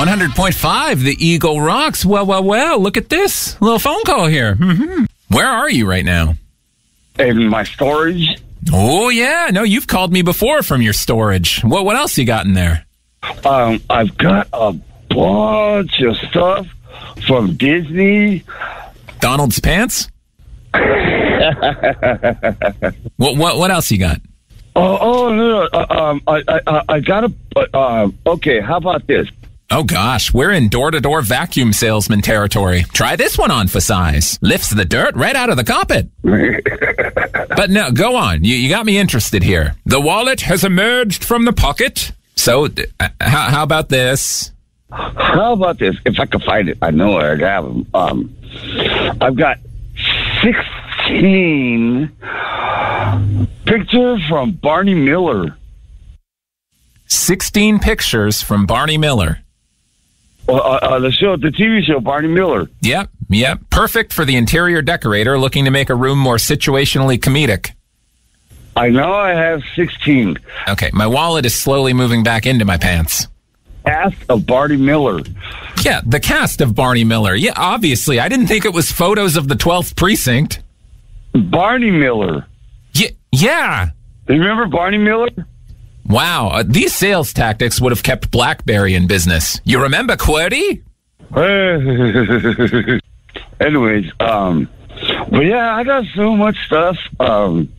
100.5, the Eagle rocks. Well, look at this. Little phone call here. Where are you right now? In my storage. Oh, yeah. No, you've called me before from your storage. What else you got in there? I've got a bunch of stuff from Disney. Donald's pants? What else you got? No. I got okay, how about this? Oh, gosh, we're in door-to-door vacuum salesman territory. Try this one on for size. Lifts the dirt right out of the carpet. But no, go on. You got me interested here. The wallet has emerged from the pocket. So, how about this? How about this? If I can find it, I know I have them. I've got 16 pictures from Barney Miller. 16 pictures from Barney Miller. The TV show, Barney Miller. Yep. Perfect for the interior decorator looking to make a room more situationally comedic. I know I have 16. Okay, my wallet is slowly moving back into my pants. Cast of Barney Miller. Yeah, the cast of Barney Miller. Yeah, obviously. I didn't think it was photos of the 12th precinct. Barney Miller. Yeah. Remember Barney Miller? Wow, these sales tactics would have kept BlackBerry in business. You remember QWERTY? Anyways, but yeah, I got so much stuff.